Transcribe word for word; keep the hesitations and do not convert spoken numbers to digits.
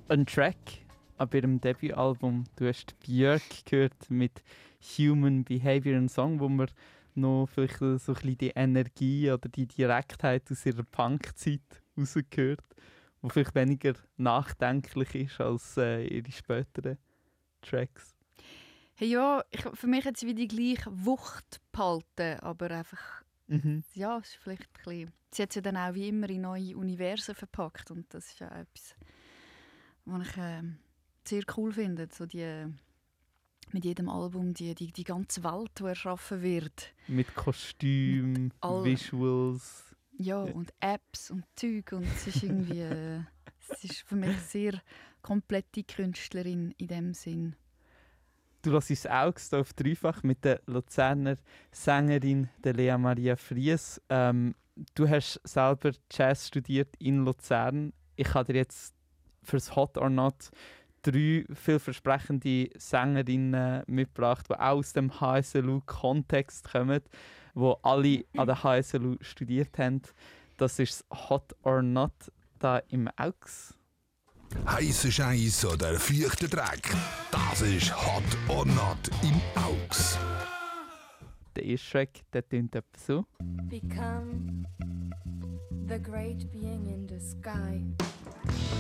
ein Track an ihrem Debütalbum. Du hast Björk gehört mit «Human Behavior», ein Song, wo man noch vielleicht so ein bisschen die Energie oder die Direktheit aus ihrer Punkzeit rausgehört, wo vielleicht weniger nachdenklich ist als äh, ihre späteren Tracks. Hey, ja, ich, für mich hat sie wie die gleiche Wucht behalten, aber einfach, Mhm. ja, es ist vielleicht ein bisschen, sie hat sie dann auch wie immer in neue Universen verpackt und das ist ja etwas, was ich äh, sehr cool finde, so die, mit jedem Album die, die, die ganze Welt, die erschaffen wird. Mit Kostüm, Mit all- Visuals. Ja, und Apps und Zeug und es ist irgendwie, äh, es ist für mich eine sehr komplette Künstlerin in dem Sinn. Du lässt es auch auf dreifach mit der Luzerner Sängerin der Lea Maria Fries. Ähm, du hast selber Jazz studiert in Luzern. Ich habe dir jetzt fürs Hot or Not drei vielversprechende Sängerinnen mitgebracht, die auch aus dem H S L U-Kontext kommen, die alle an der H S L U studiert haben. Das ist das Hot or Not da im Aux. Heißer Scheiß oder feuchter Dreck, das ist Hot or Not im Aux. Der erste Track, der tönt etwa so. Become the great being in the sky.